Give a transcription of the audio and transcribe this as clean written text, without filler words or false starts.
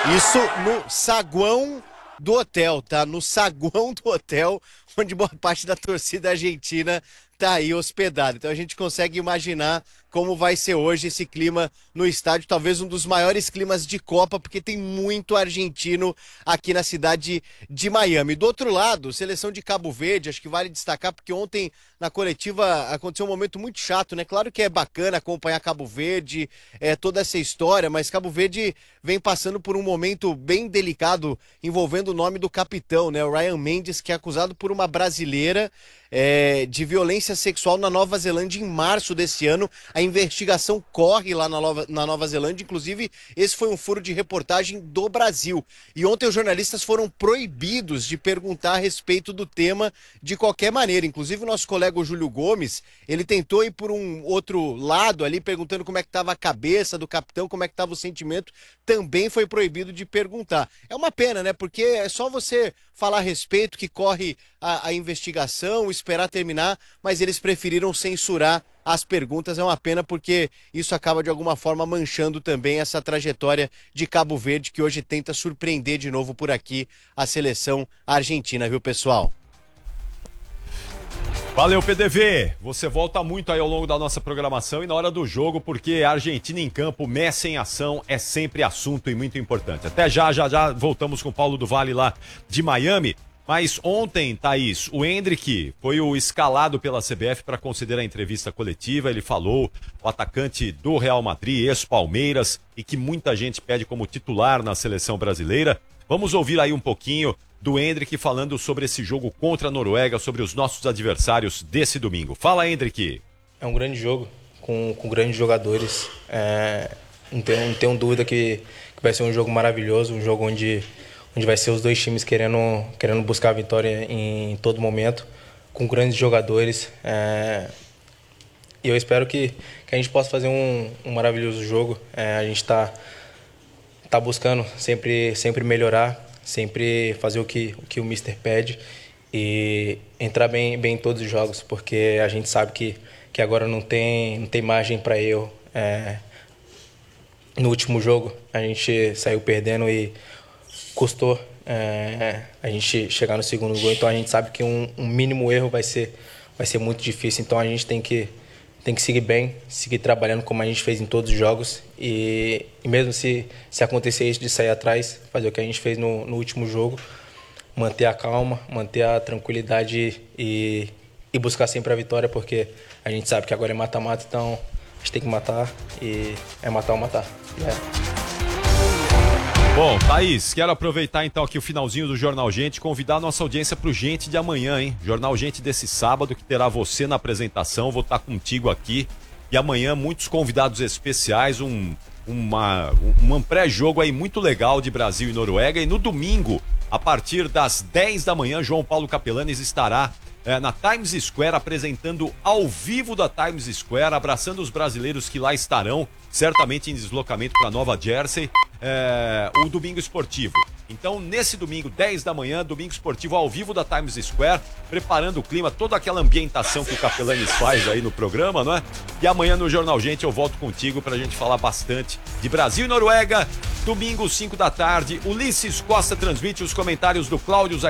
Isso no saguão do hotel, tá? No saguão do hotel, onde boa parte da torcida argentina tá aí hospedada. Então a gente consegue imaginar como vai ser hoje esse clima no estádio, talvez um dos maiores climas de Copa, porque tem muito argentino aqui na cidade de Miami. Do outro lado, seleção de Cabo Verde, acho que vale destacar, porque ontem na coletiva aconteceu um momento muito chato, né? Claro que é bacana acompanhar Cabo Verde, toda essa história, mas Cabo Verde vem passando por um momento bem delicado envolvendo o nome do capitão, né? O Ryan Mendes, que é acusado por uma brasileira de violência sexual na Nova Zelândia em março desse ano. A investigação corre lá na Nova Zelândia, inclusive esse foi um furo de reportagem do Brasil. E ontem os jornalistas foram proibidos de perguntar a respeito do tema de qualquer maneira. Inclusive o nosso colega o Júlio Gomes, ele tentou ir por um outro lado ali, perguntando como é que estava a cabeça do capitão, como é que estava o sentimento, também foi proibido de perguntar. É uma pena, né? Porque é só você falar a respeito que corre a investigação, esperar terminar, mas eles preferiram censurar as perguntas. É uma pena porque isso acaba de alguma forma manchando também essa trajetória de Cabo Verde, que hoje tenta surpreender de novo por aqui a seleção argentina, viu, pessoal? Valeu, PDV. Você volta muito aí ao longo da nossa programação e na hora do jogo, porque a Argentina em campo, Messi em ação é sempre assunto e muito importante. Até já voltamos com o Paulo do Vale lá de Miami. Mas ontem, Thaís, o Endrick foi o escalado pela CBF para conceder a entrevista coletiva. Ele falou, o atacante do Real Madrid, ex-Palmeiras, e que muita gente pede como titular na seleção brasileira. Vamos ouvir aí um pouquinho do Endrick falando sobre esse jogo contra a Noruega, sobre os nossos adversários desse domingo. Fala, Endrick. É um grande jogo, com grandes jogadores. Não tenho dúvida que vai ser um jogo maravilhoso, um jogo onde vai ser os dois times querendo buscar a vitória em todo momento, com grandes jogadores. E eu espero que a gente possa fazer um maravilhoso jogo. A gente tá buscando sempre melhorar, sempre fazer o que o Mister pede e entrar bem em todos os jogos, porque a gente sabe que agora não tem margem para erro. No último jogo a gente saiu perdendo e custou a gente chegar no segundo gol, então a gente sabe que um mínimo erro vai ser muito difícil, então a gente tem que seguir bem, seguir trabalhando como a gente fez em todos os jogos e mesmo se acontecer isso de sair atrás, fazer o que a gente fez no último jogo, manter a calma, manter a tranquilidade e buscar sempre a vitória, porque a gente sabe que agora é mata-mata, então a gente tem que matar e é matar ou matar. Bom, Thaís, quero aproveitar então aqui o finalzinho do Jornal Gente, convidar a nossa audiência para o Gente de amanhã, hein? Jornal Gente desse sábado, que terá você na apresentação, vou estar contigo aqui. E amanhã muitos convidados especiais, um pré-jogo aí muito legal de Brasil e Noruega. E no domingo, a partir das 10 da manhã, João Paulo Capelanes estará na Times Square, apresentando ao vivo da Times Square, abraçando os brasileiros que lá estarão, certamente em deslocamento para Nova Jersey, o Domingo Esportivo. Então, nesse domingo, 10 da manhã, Domingo Esportivo ao vivo da Times Square, preparando o clima, toda aquela ambientação que o Capelanes faz aí no programa, não é? E amanhã no Jornal Gente eu volto contigo pra gente falar bastante de Brasil e Noruega. Domingo, 5 da tarde, Ulisses Costa transmite os comentários do Cláudio